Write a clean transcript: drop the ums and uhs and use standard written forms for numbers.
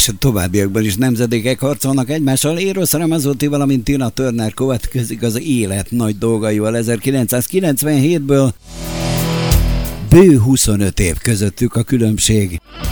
és a továbbiakban is nemzedékek harcolnak egymással. Eros Ramazzotti, valamint Tina Turner következik az élet nagy dolgaival 1997-ből. Bő 25 év közöttük a különbség.